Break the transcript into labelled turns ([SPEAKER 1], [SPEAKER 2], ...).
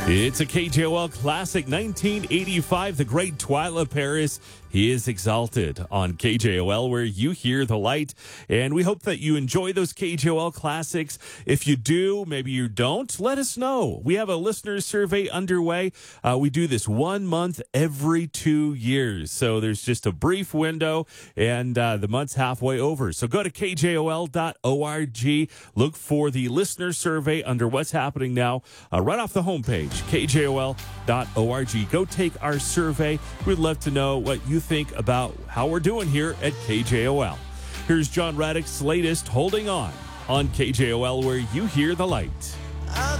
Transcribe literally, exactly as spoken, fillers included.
[SPEAKER 1] It's a K J O L classic, nineteen eighty-five, the great Twyla Paris. He is exalted on K J O L, where you hear the light. And we hope that you enjoy those K J O L classics. If you do, maybe you don't, let us know. We have a listener survey underway. Uh, we do this one month every two years. So there's just a brief window, and uh, the month's halfway over. So go to K J O L dot org. Look for the listener survey under What's Happening Now, uh, right off the homepage, K J O L dot org. Go take our survey. We'd love to know what you think about how we're doing here at K J O L. Here's John Raddick's latest Holding On on K J O L, where you hear the light.